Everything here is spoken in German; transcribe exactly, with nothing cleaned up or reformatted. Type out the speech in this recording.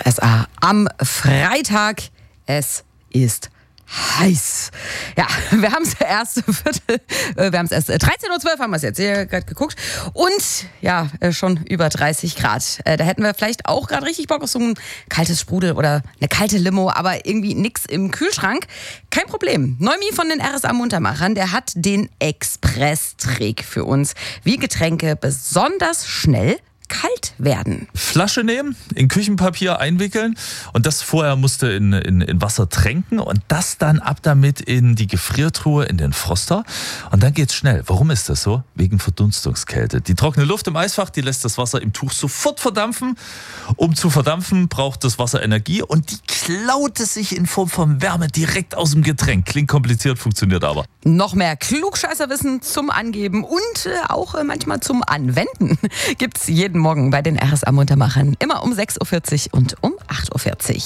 R S A am Freitag. Es ist heiß. Ja, wir haben es erst Viertel, wir haben es erst dreizehn Uhr zwölf haben wir es jetzt hier gerade geguckt und ja, schon über dreißig Grad. Da hätten wir vielleicht auch gerade richtig Bock auf so ein kaltes Sprudel oder eine kalte Limo, aber irgendwie nix im Kühlschrank. Kein Problem. Neumi von den R S A Muntermachern, der hat den Express-Trick für uns, wie Getränke besonders schnell kalt werden. Flasche nehmen, in Küchenpapier einwickeln und das vorher musste in, in, in Wasser tränken und das dann ab damit in die Gefriertruhe, in den Froster und dann geht's schnell. Warum ist das so? Wegen Verdunstungskälte. Die trockene Luft im Eisfach, die lässt das Wasser im Tuch sofort verdampfen. Um zu verdampfen, braucht das Wasser Energie und die klaut es sich in Form von Wärme direkt aus dem Getränk. Klingt kompliziert, funktioniert aber. Noch mehr Klugscheißerwissen zum Angeben und äh, auch äh, manchmal zum Anwenden gibt's jeden Morgen bei den R S A Muntermachern. Immer um sechs Uhr vierzig und um acht Uhr vierzig.